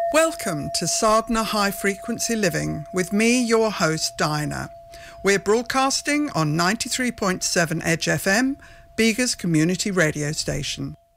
Welcome to Sadhana High Frequency Living with me, your host, Dinah. We're broadcasting on 93.7 Edge FM, Bega's community radio station.